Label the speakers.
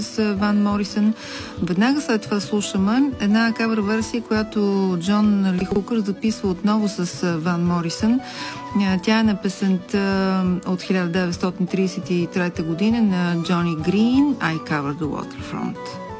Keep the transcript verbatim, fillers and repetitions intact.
Speaker 1: с Ван Морисън. Веднага след това слушаме една кавър версия, която Джон Ли Хукър записва отново с Ван Морисън. Тя е на песента от хиляда деветстотин тридесет и трета година на Джони Грин, I Covered the Waterfront.